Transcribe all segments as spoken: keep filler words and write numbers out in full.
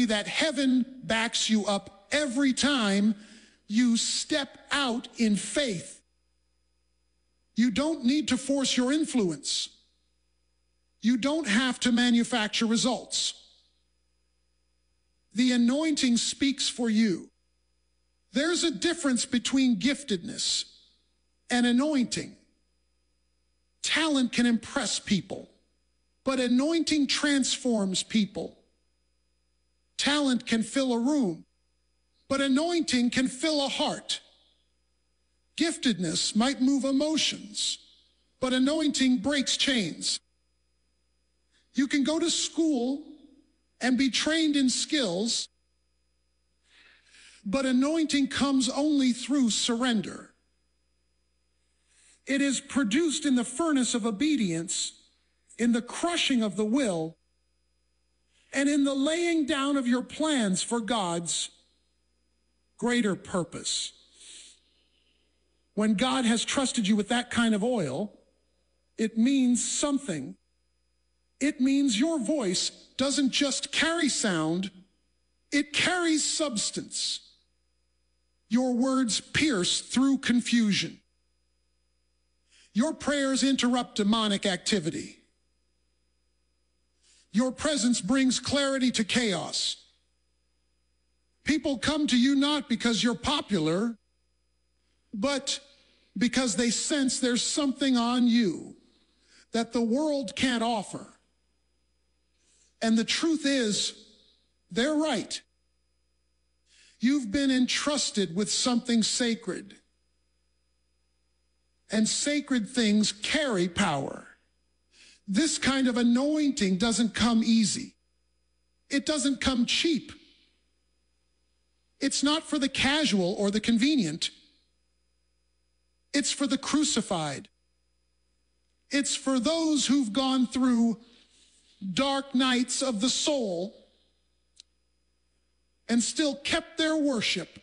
that heaven backs you up every time you step out in faith. You don't need to force your influence. You don't have to manufacture results. The anointing speaks for you. There's a difference between giftedness and anointing. Talent can impress people, but anointing transforms people. Talent can fill a room, but anointing can fill a heart. Giftedness might move emotions, but anointing breaks chains. You can go to school and be trained in skills, but anointing comes only through surrender. It is produced in the furnace of obedience, in the crushing of the will, and in the laying down of your plans for God's greater purpose. When God has trusted you with that kind of oil, it means something. It means your voice doesn't just carry sound, it carries substance. Your words pierce through confusion. Your prayers interrupt demonic activity. Your presence brings clarity to chaos. People come to you not because you're popular, but because they sense there's something on you that the world can't offer. And the truth is, they're right. You've been entrusted with something sacred. And sacred things carry power. This kind of anointing doesn't come easy. It doesn't come cheap. It's not for the casual or the convenient. It's for the crucified. It's for those who've gone through dark nights of the soul and still kept their worship.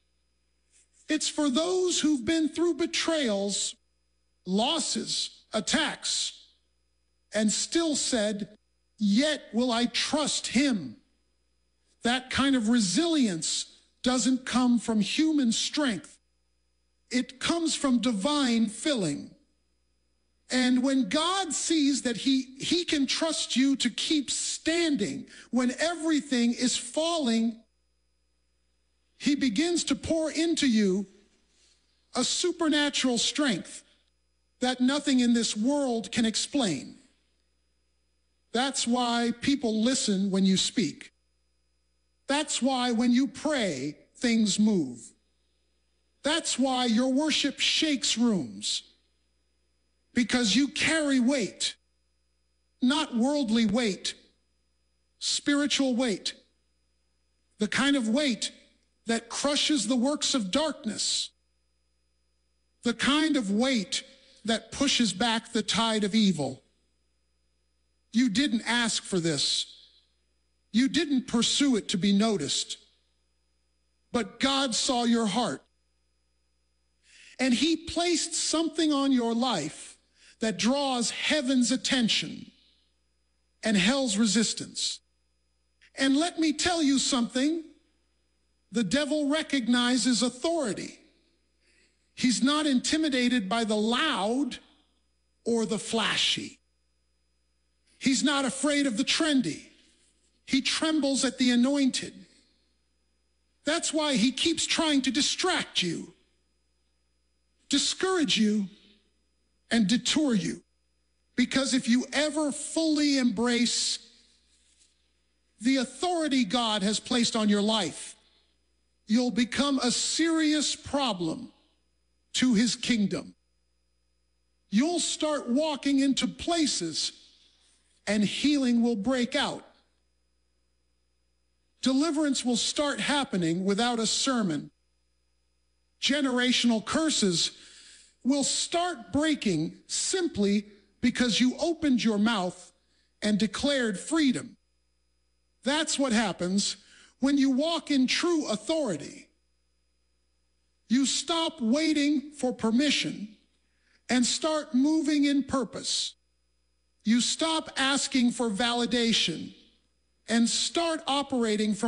It's for those who've been through betrayals, losses, attacks, and still said, yet will I trust him. That kind of resilience doesn't come from human strength. It comes from divine filling. And when God sees that he, he can trust you to keep standing when everything is falling, he begins to pour into you a supernatural strength that nothing in this world can explain. That's why people listen when you speak. That's why when you pray, things move. That's why your worship shakes rooms. Because you carry weight, not worldly weight, spiritual weight, the kind of weight that crushes the works of darkness, the kind of weight that pushes back the tide of evil. You didn't ask for this. You didn't pursue it to be noticed. But God saw your heart. And he placed something on your life that draws heaven's attention and hell's resistance. And let me tell you something. The devil recognizes authority. He's not intimidated by the loud or the flashy. He's not afraid of the trendy. He trembles at the anointed. That's why he keeps trying to distract you, discourage you, and detour you. Because if you ever fully embrace the authority God has placed on your life, you'll become a serious problem to his kingdom. You'll start walking into places and healing will break out. Deliverance will start happening without a sermon. Generational curses will start breaking simply because you opened your mouth and declared freedom. That's what happens when you walk in true authority. You stop waiting for permission and start moving in purpose. You stop asking for validation and start operating from